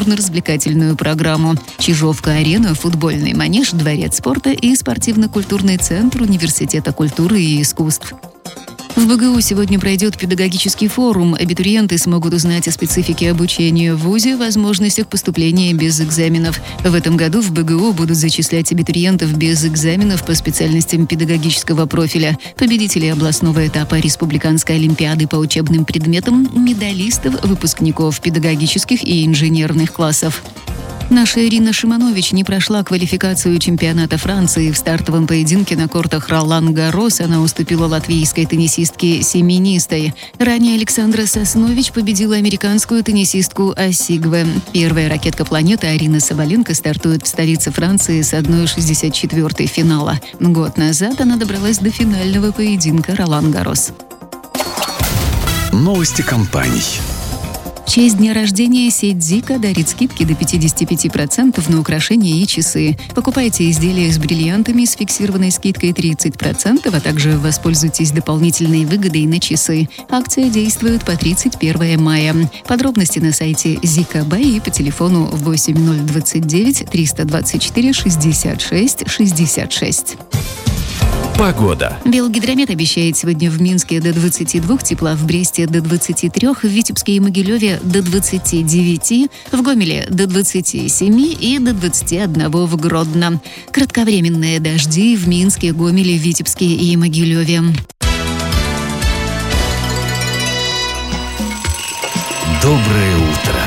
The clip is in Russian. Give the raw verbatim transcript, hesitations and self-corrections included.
культурно-развлекательную программу. Чижовка-арена, футбольный манеж, дворец спорта и спортивно-культурный центр Университета культуры и искусств. В БГУ сегодня пройдет педагогический форум. Абитуриенты смогут узнать о специфике обучения в вузе, возможностях поступления без экзаменов. В этом году в БГУ будут зачислять абитуриентов без экзаменов по специальностям педагогического профиля, победителей областного этапа Республиканской олимпиады по учебным предметам, медалистов, выпускников педагогических и инженерных классов. Наша Ирина Шиманович не прошла квалификацию чемпионата Франции. В стартовом поединке на кортах Ролан-Гаррос она уступила латвийской теннисистке Семенистой. Ранее Александра Соснович победила американскую теннисистку Осигве. Первая ракетка планеты Арина Соболенко стартует в столице Франции с одной шестьдесят четвёртой финала. Год назад она добралась до финального поединка Ролан-Гаррос. Новости компаний. В честь дня рождения сеть Зика дарит скидки до пятьдесят пять процентов на украшения и часы. Покупайте изделия с бриллиантами с фиксированной скидкой тридцать процентов, а также воспользуйтесь дополнительной выгодой на часы. Акция действует по тридцать первого мая. Подробности на сайте Zika Buy и по телефону восемь ноль двадцать девять триста двадцать четыре шестьдесят шесть шестьдесят шесть. Погода. Белгидромет обещает сегодня в Минске до двадцати двух тепла, в Бресте до двадцати трёх, в Витебске и Могилеве до двадцати девяти, в Гомеле до двадцати семи и до двадцати одного в Гродно. Кратковременные дожди в Минске, Гомеле, Витебске и Могилеве. Доброе утро.